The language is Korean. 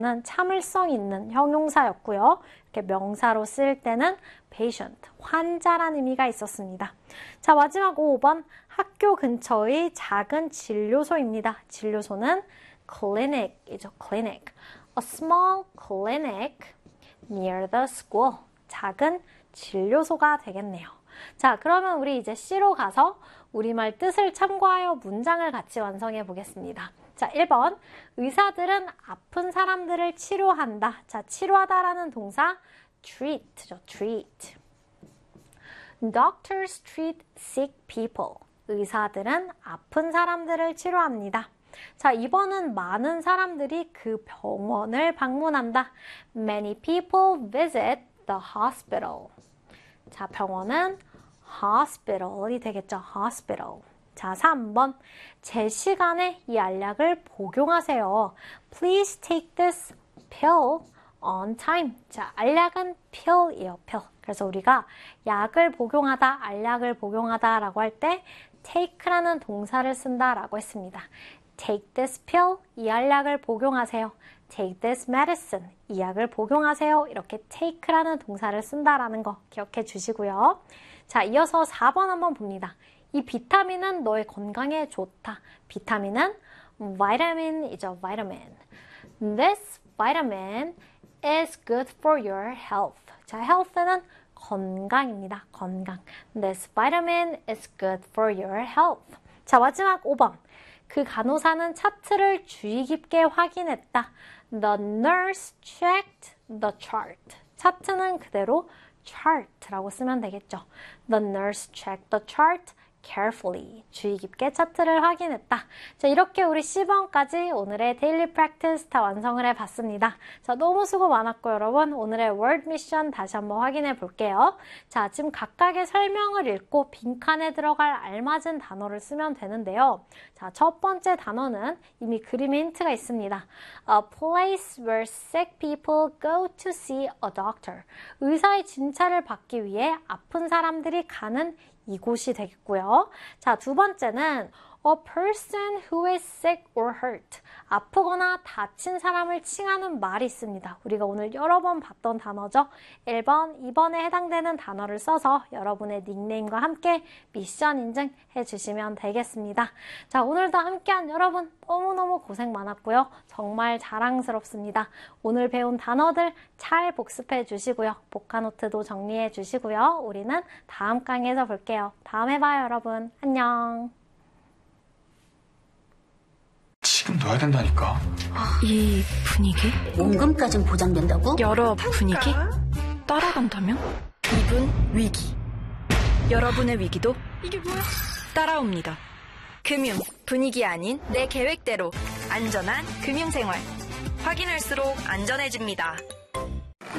는 참을성 있는 형용사였고요. 이렇게 명사로 쓰일 때는 patient, 환자라는 의미가 있었습니다. 자, 마지막 5번 학교 근처의 작은 진료소입니다. 진료소는 clinic이죠. clinic. A small clinic near the school. 작은 진료소가 되겠네요. 자, 그러면 우리 이제 C로 가서 우리말 뜻을 참고하여 문장을 같이 완성해 보겠습니다. 자, 1번. 의사들은 아픈 사람들을 치료한다. 자, 치료하다라는 동사 treat죠. treat. Doctors treat sick people. 의사들은 아픈 사람들을 치료합니다. 자, 2번은 많은 사람들이 그 병원을 방문한다. Many people visit the hospital. 자, 병원은 hospital이 되겠죠. hospital. 자, 3번. 제 시간에 이 알약을 복용하세요. Please take this pill on time. 자, 알약은 pill이에요. pill. 그래서 우리가 약을 복용하다, 알약을 복용하다 라고 할 때 take라는 동사를 쓴다 라고 했습니다. Take this pill. 이 알약을 복용하세요. Take this medicine. 이 약을 복용하세요. 이렇게 take라는 동사를 쓴다라는 거 기억해 주시고요. 자, 이어서 4번 한번 봅니다. 이 비타민은 너의 건강에 좋다. 비타민은 vitamin이죠. vitamin. This vitamin is good for your health. 자, health는 건강입니다. 건강. This vitamin is good for your health. 자, 마지막 5번. 그 간호사는 차트를 주의 깊게 확인했다. The nurse checked the chart. 차트는 그대로 chart라고 쓰면 되겠죠. The nurse checked the chart carefully. 주의 깊게 차트를 확인했다. 자, 이렇게 우리 C번까지 오늘의 데일리 프랙티스 다 완성을 해봤습니다. 자, 너무 수고 많았고 여러분 오늘의 워드 미션 다시 한번 확인해 볼게요. 자, 지금 각각의 설명을 읽고 빈칸에 들어갈 알맞은 단어를 쓰면 되는데요. 자, 첫 번째 단어는 이미 그림에 힌트가 있습니다. A place where sick people go to see a doctor. 의사의 진찰을 받기 위해 아픈 사람들이 가는 이곳이 되겠고요. 자, 두 번째는 a person who is sick or hurt. 아프거나 다친 사람을 칭하는 말이 있습니다. 우리가 오늘 여러 번 봤던 단어죠. 1번, 2번에 해당되는 단어를 써서 여러분의 닉네임과 함께 미션 인증해 주시면 되겠습니다. 자, 오늘도 함께한 여러분 너무너무 고생 많았고요. 정말 자랑스럽습니다. 오늘 배운 단어들 잘 복습해 주시고요. 복화노트도 정리해 주시고요. 우리는 다음 강의에서 볼게요. 다음에 봐요, 여러분. 안녕. 지금 넣어야 된다니까. 이 분위기? 원금까진 보장된다고? 여러 분위기? 따라간다면? 이분 위기. 여러분의 위기도 이게 뭐야? 따라옵니다. 금융, 분위기 아닌 내 계획대로 안전한 금융생활. 확인할수록 안전해집니다.